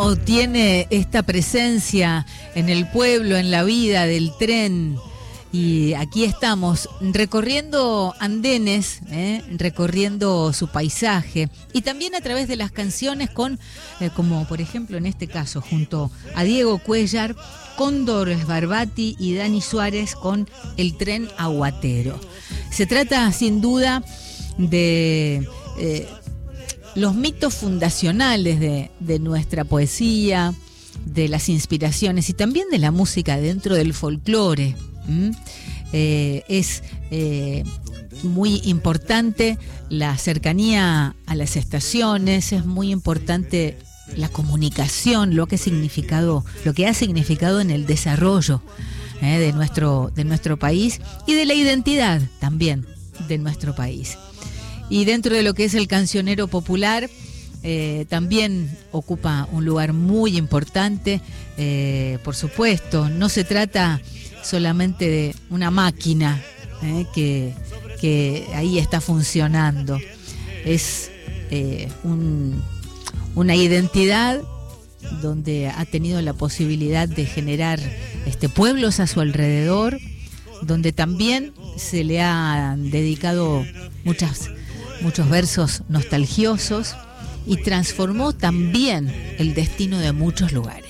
cómo tiene esta presencia en el pueblo, en la vida del tren. Y aquí estamos recorriendo andenes, recorriendo su paisaje y también a través de las canciones con, como por ejemplo en este caso, junto a Diego Cuéllar, Cóndor Sbarbati y Dani Suárez con El Tren Aguatero. Se trata sin duda de los mitos fundacionales de nuestra poesía, de las inspiraciones y también de la música dentro del folclore. Es muy importante la cercanía a las estaciones, es muy importante la comunicación, lo que ha significado en el desarrollo de nuestro país y de la identidad también de nuestro país. Y dentro de lo que es el cancionero popular, también ocupa un lugar muy importante. Por supuesto, no se trata solamente de una máquina que ahí está funcionando. Es una identidad donde ha tenido la posibilidad de generar pueblos a su alrededor, donde también se le han dedicado muchos versos nostalgiosos y transformó también el destino de muchos lugares.